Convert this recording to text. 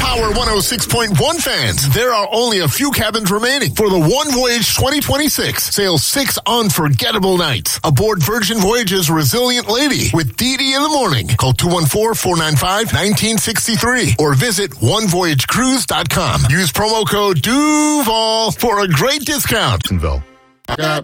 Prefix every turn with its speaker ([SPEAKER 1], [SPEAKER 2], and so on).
[SPEAKER 1] Power 106.1 fans, there are only a few cabins remaining for the One Voyage 2026. Sail 6 unforgettable nights aboard Virgin Voyage's Resilient Lady with Dee Dee in the morning. Call 214-495-1963 or visit onevoyagecruise.com. Use promo code DUVAL for a great discount.
[SPEAKER 2] Got